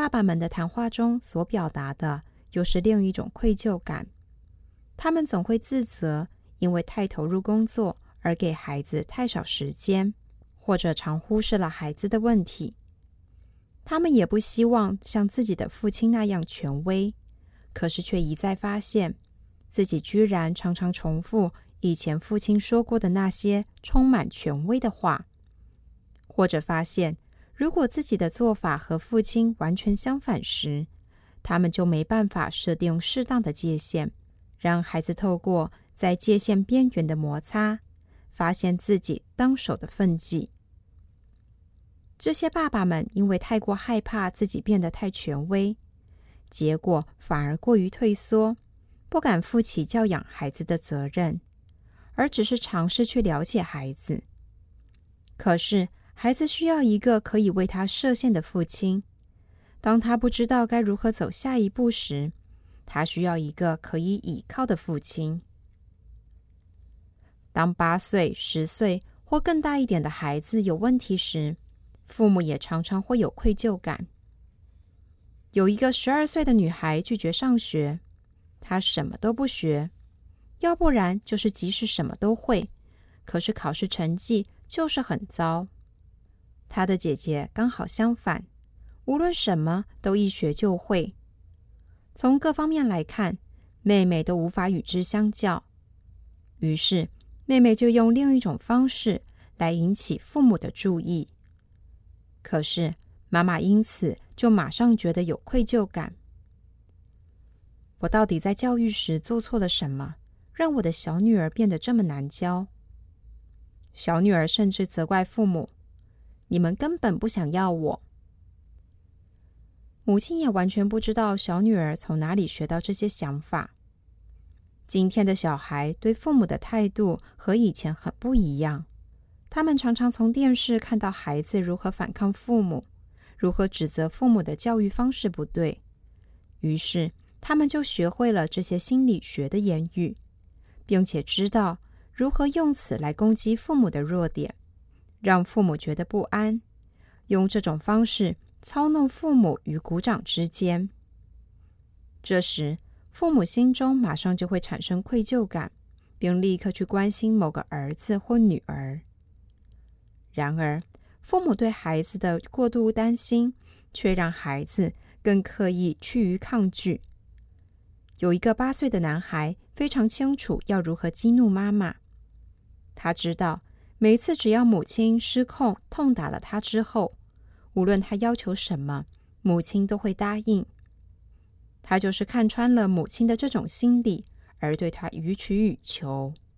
爸爸们的谈话中所表达的，又是另一种愧疚感。他们总会自责，因为太投入工作而给孩子太少时间，或者常忽视了孩子的问题。他们也不希望像自己的父亲那样权威，可是却一再发现，自己居然常常重复以前父亲说过的那些充满权威的话，或者发现，如果自己的做法和父亲完全相反时，他们就没办法设定适当的界限，让孩子透过在界限边缘的摩擦，发现自己当手的分际。这些爸爸们因为太过害怕自己变得太权威，结果反而过于退缩，不敢负起教养孩子的责任，而只是尝试去了解孩子。可是孩子需要一个可以为他设限的父亲，当他不知道该如何走下一步时，他需要一个可以倚靠的父亲。当8岁、10岁或更大一点的孩子有问题时，父母也常常会有愧疚感。有一个12岁的女孩拒绝上学，她什么都不学，要不然就是即使什么都会，可是考试成绩就是很糟。她的姐姐刚好相反，无论什么都一学就会。从各方面来看，妹妹都无法与之相较。于是，妹妹就用另一种方式来引起父母的注意。可是，妈妈因此就马上觉得有愧疚感。我到底在教育时做错了什么，让我的小女儿变得这么难教？小女儿甚至责怪父母：“你们根本不想要我。”母亲也完全不知道小女儿从哪里学到这些想法。今天的小孩对父母的态度和以前很不一样。他们常常从电视看到孩子如何反抗父母，如何指责父母的教育方式不对，于是他们就学会了这些心理学的言语，并且知道如何用此来攻击父母的弱点，让父母觉得不安，用这种方式操弄父母与股掌之间。这时，父母心中马上就会产生愧疚感，并立刻去关心某个儿子或女儿。然而，父母对孩子的过度担心，却让孩子更刻意趋于抗拒。有一个8岁的男孩非常清楚要如何激怒妈妈。他知道，每一次只要母亲失控痛打了他之后，无论他要求什么，母亲都会答应。他就是看穿了母亲的这种心理，而对他予取予求。